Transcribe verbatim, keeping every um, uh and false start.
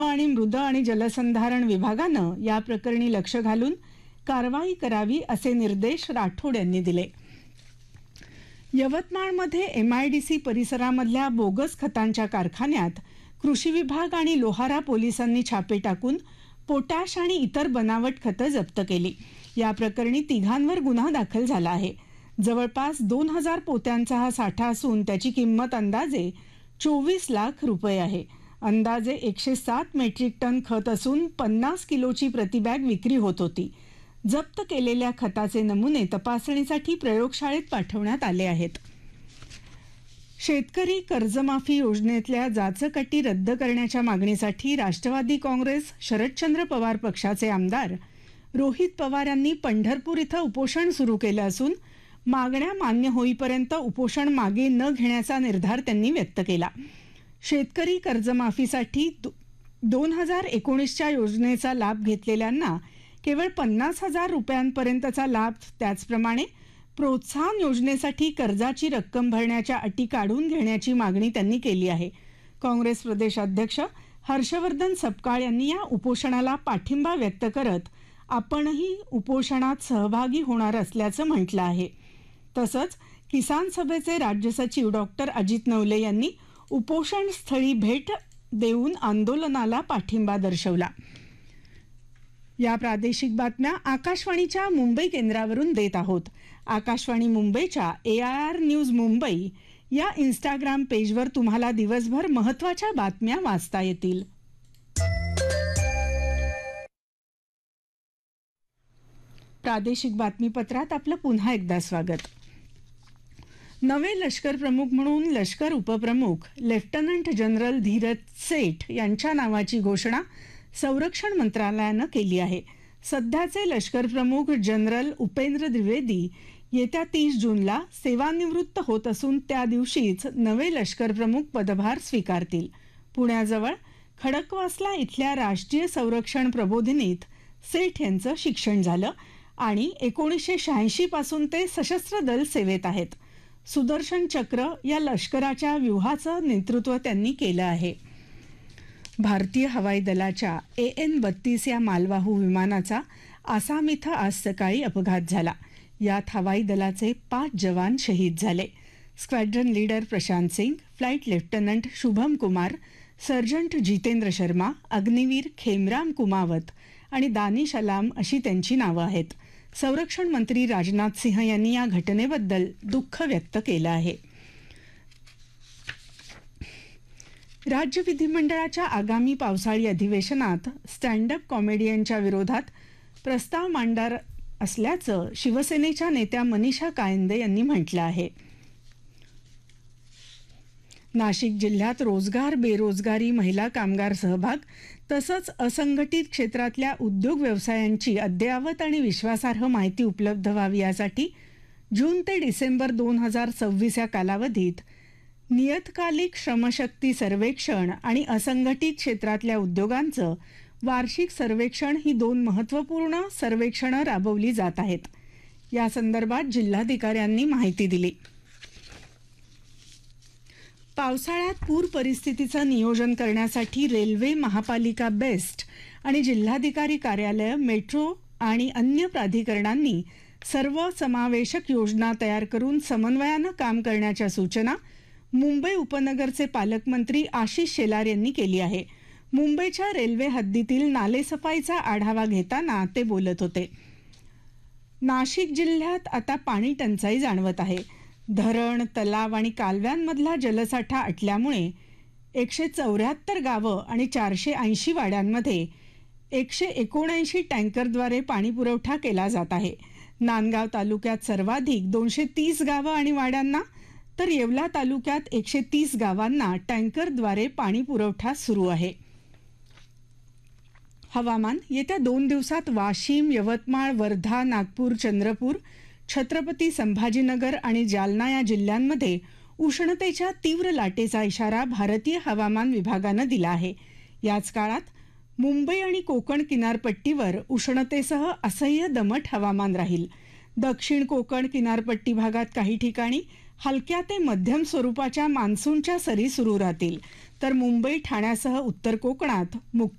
आणि मृद आणि जलसंधारण विभागानं या प्रकरणी लक्ष घालून कारवाई करावी असे निर्देश राठोड यांनी दिले. यवतमाळमध्ये एमआयडीसी परिसरामधल्या बोगस खतांच्या कारखान्यात कृषी विभाग आणि लोहारा पोलिसांनी छापे टाकून पोटॅश आणि इतर बनावट खतं जप्त केली. या प्रकरणी तिघांवर गुन्हा दाखल झाला आहे. जवळपास दोन हजार पोत्यांचा हा साठा असून त्याची किंमत अंदाजे चोवीस लाख रुपये आहे. अंदाजे एकशे सात मेट्रिक टन खत असून पन्नास किलोची प्रतिबॅग विक्री होत होती. जप्त केलेल्या खताचे नमुने तपासणीसाठी प्रयोगशाळेत पाठवण्यात आले आहेत. शेतकरी कर्जमाफी योजनेतल्या जाचक-अटी रद्द करण्याच्या मागणीसाठी राष्ट्रवादी काँग्रेस शरदचंद्र पवार पक्षाचे आमदार रोहित पवार यांनी पंढरपूर इथं उपोषण सुरू केलं असून मागण्या मान्य होईपर्यंत उपोषण मागे न घेण्याचा निर्धार त्यांनी व्यक्त केला. शेतकरी कर्जमाफीसाठी दोन हजार एकोणीसच्या योजनेचा लाभ घेतलेल्यांना केवळ पन्नास हजार रुपयांपर्यंतचा लाभ, त्याचप्रमाणे प्रोत्साहन योजनेसाठी कर्जाची रक्कम भरण्याच्या अटी काढून घेण्याची मागणी त्यांनी केली आहे. काँग्रेस प्रदेशाध्यक्ष हर्षवर्धन सपकाळ यांनी या उपोषणाला पाठिंबा व्यक्त करत आपणही उपोषणात सहभागी होणार असल्याचं म्हटलं आहे. तसंच किसान सभेचे राज्य सचिव डॉक्टर अजित नवले यांनी उपोषण स्थळी भेट देऊन आंदोलनाला पाठिंबा दर्शवला. या प्रादेशिक बातम्या आकाशवाणीच्या मुंबई केंद्रावरून देत आहोत. आकाशवाणी मुंबईच्या ए आय आर न्यूज मुंबई या इंस्टाग्राम पेजवर तुम्हाला दिवसभर महत्त्वाच्या बातम्या वाचता येतील. प्रादेशिक बातमीपत्रात आपलं पुन्हा एकदा स्वागत. नवे लष्कर प्रमुख म्हणून लष्कर उपप्रमुख लेफ्टनंट जनरल धीरज सेठ यांच्या नावाची घोषणा संरक्षण मंत्रालयानं केली आहे. सध्याचे लष्कर प्रमुख जनरल उपेंद्र द्विवेदी येत्या तीस जूनला सेवानिवृत्त होत असून त्या दिवशीच नवे लष्कर प्रमुख पदभार स्वीकारतील. पुण्याजवळ खडकवासला इथल्या राष्ट्रीय संरक्षण प्रबोधिनीत सेठ यांचं शिक्षण झालं आणि एकोणीसशे शहाऐंशी पासून ते सशस्त्र दल सेवेत आहेत. सुदर्शन चक्र या लष्कराच्या व्यूहाचं नेतृत्व त्यांनी केलं आहे. भारतीय हवाई दलाच्या ए एन बत्तीस या मालवाहू विमानाचा आसाम इथं आज सकाळी अपघात झाला. यात हवाई दलाचे पाच जवान शहीद झाले. स्क्वॅड्रन leader Prashant Singh, flight lieutenant Shubham Kumar, sergeant Jitendra Sharma, Agniveer खेमराम Kumawat आणि दानिश अलाम अशी त्यांची नावं आहेत. संरक्षण मंत्री राजनाथ सिंह यांनी या घटनेबद्दल दुःख व्यक्त केलं आहे. राज्य विधिमंडळाच्या आगामी पावसाळी अधिवेशनात स्टँडअप कॉमेडियनच्या विरोधात प्रस्ताव मांडणार असल्याचं शिवसेनेच्या नेत्या मनीषा कायंदे यांनी म्हटलं आहे. नाशिक जिल्ह्यात रोजगार, बेरोजगारी, महिला कामगार सहभाग तसंच असंघटित क्षेत्रातल्या उद्योग व्यवसायांची अद्ययावत आणि विश्वासार्ह माहिती उपलब्ध व्हावी यासाठी जून ते डिसेंबर दोन हजार सव्वीस या कालावधीत नियतकालिक श्रमशक्ती सर्वेक्षण आणि असंघटित क्षेत्रातल्या उद्योगांचं वार्षिक सर्वेक्षण ही दोन महत्त्वपूर्ण सर्वेक्षणं राबवली जात आहेत. या संदर्भात जिल्हाधिकाऱ्यांनी माहिती दिली. पावसाळ्यात पूर परिस्थितीचं नियोजन करण्यासाठी रेल्वे, महापालिका बेस्ट आणि जिल्हाधिकारी कार्यालय, मेट्रो आणि अन्य प्राधिकरणांनी सर्वसमावेशक योजना तयार करून समन्वयानं काम करण्याच्या सूचना मुंबई उपनगरचे पालकमंत्री आशिष शेलार यांनी केली आहे. मुंबईच्या रेल्वे हद्दीतील नालेसफाईचा आढावा घेताना ते बोलत होते. नाशिक जिल्ह्यात आता पाणी टंचाई जाणवत आहे. धरण, तलाव आणि कालव्यांमधला जलसाठा आटल्यामुळे एकशे चौऱ्याहत्तर गावं आणि चारशे ऐंशी वाड्यांमध्ये एकशे एकोणऐंशी टँकरद्वारे पाणीपुरवठा केला जात आहे. नांदगाव तालुक्यात सर्वाधिक दोनशे तीस गावं आणि वाड्यांना तर येवला तालुक्यात एकशे तीस गावांना टँकरद्वारे पाणीपुरवठा सुरू आहे. हवामान. येत्या दोन दिवसात वाशिम, यवतमाळ, वर्धा, नागपूर, चंद्रपूर, छत्रपती संभाजीनगर आणि जालना या जिल्ह्यांमध्ये उष्णतेच्या तीव्र लाटेचा इशारा भारतीय हवामान विभागानं दिला आहे. याच काळात मुंबई आणि कोकण किनारपट्टीवर उष्णतेसह असह्य दमट हवामान राहील. दक्षिण कोकण किनारपट्टी भागात काही ठिकाणी हलक्या ते मध्यम स्वरूपाच्या मान्सूनच्या सरी सुरू राहतील तर मुंबई ठाण्यासह उत्तर कोकणात मुख्य